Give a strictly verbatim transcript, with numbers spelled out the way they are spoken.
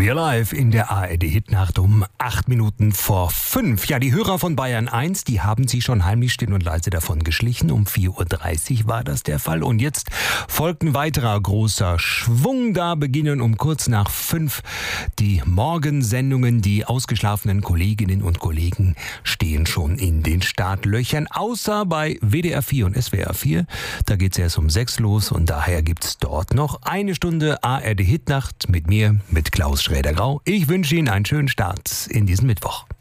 We are live in der A R D-Hitnacht um acht Minuten vor fünf. Ja, die Hörer von Bayern eins, die haben sich schon heimlich still und leise davon geschlichen. Um vier Uhr dreißig war das der Fall. Und jetzt folgt ein weiterer großer Schwung. Da beginnen um kurz nach fünf die Morgensendungen. Die ausgeschlafenen Kolleginnen und Kollegen stehen schon in den Startlöchern. Außer bei W D R vier und S W R vier. Da geht's erst um sechs los. Und daher gibt's dort noch eine Stunde A R D-Hitnacht mit mir, mit Klaus Schräder-Grau. Ich wünsche Ihnen einen schönen Start in diesen Mittwoch.